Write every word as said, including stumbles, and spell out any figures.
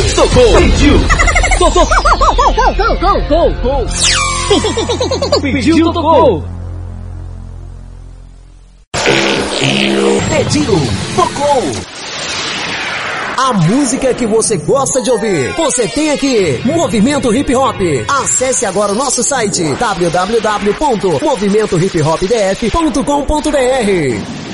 tocou, pediu, tocou, tocou, tocou, pediu, tocou. Pediu, tocou. A música que você gosta de ouvir, você tem aqui, Movimento Hip Hop. Acesse agora o nosso site w w w ponto movimento hip hop d f ponto com ponto b r.